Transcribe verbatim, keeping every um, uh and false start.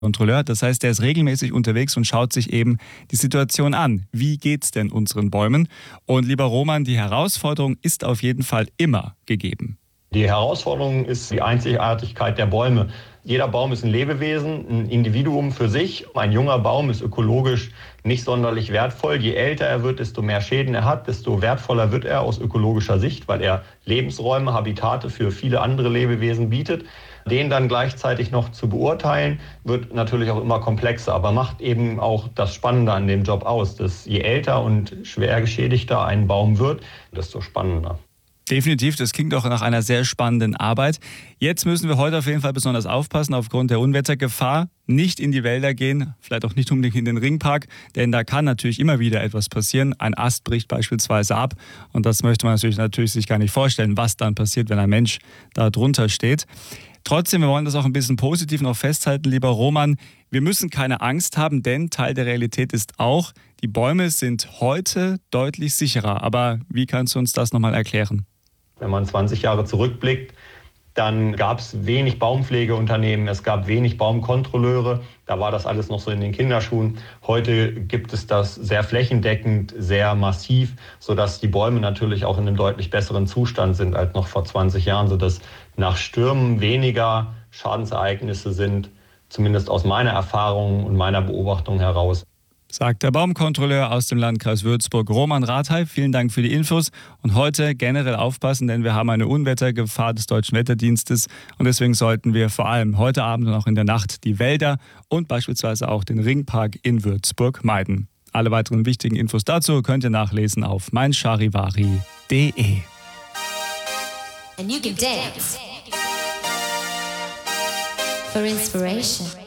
Kontrolleur. Das heißt, der ist regelmäßig unterwegs und schaut sich eben die Situation an. Wie geht's denn unseren Bäumen? Und lieber Roman, die Herausforderung ist auf jeden Fall immer gegeben. Die Herausforderung ist die Einzigartigkeit der Bäume. Jeder Baum ist ein Lebewesen, ein Individuum für sich. Ein junger Baum ist ökologisch nicht sonderlich wertvoll. Je älter er wird, desto mehr Schäden er hat, desto wertvoller wird er aus ökologischer Sicht, weil er Lebensräume, Habitate für viele andere Lebewesen bietet. Den dann gleichzeitig noch zu beurteilen, wird natürlich auch immer komplexer, aber macht eben auch das Spannende an dem Job aus, dass je älter und schwer geschädigter ein Baum wird, desto spannender. Definitiv, das klingt auch nach einer sehr spannenden Arbeit. Jetzt müssen wir heute auf jeden Fall besonders aufpassen aufgrund der Unwettergefahr. Nicht in die Wälder gehen, vielleicht auch nicht unbedingt in den Ringpark, denn da kann natürlich immer wieder etwas passieren. Ein Ast bricht beispielsweise ab und das möchte man natürlich, natürlich sich gar nicht vorstellen, was dann passiert, wenn ein Mensch da drunter steht. Trotzdem, wir wollen das auch ein bisschen positiv noch festhalten, lieber Roman. Wir müssen keine Angst haben, denn Teil der Realität ist auch, die Bäume sind heute deutlich sicherer. Aber wie kannst du uns das nochmal erklären? Wenn man zwanzig Jahre zurückblickt, dann gab es wenig Baumpflegeunternehmen, es gab wenig Baumkontrolleure. Da war das alles noch so in den Kinderschuhen. Heute gibt es das sehr flächendeckend, sehr massiv, sodass die Bäume natürlich auch in einem deutlich besseren Zustand sind als noch vor zwanzig Jahren, sodass nach Stürmen weniger Schadensereignisse sind, zumindest aus meiner Erfahrung und meiner Beobachtung heraus. Sagt der Baumkontrolleur aus dem Landkreis Würzburg, Roman Rathey. Vielen Dank für die Infos. Und heute generell aufpassen, denn wir haben eine Unwettergefahr des Deutschen Wetterdienstes. Und deswegen sollten wir vor allem heute Abend und auch in der Nacht die Wälder und beispielsweise auch den Ringpark in Würzburg meiden. Alle weiteren wichtigen Infos dazu könnt ihr nachlesen auf meincharivari punkt de. And you can dance for inspiration.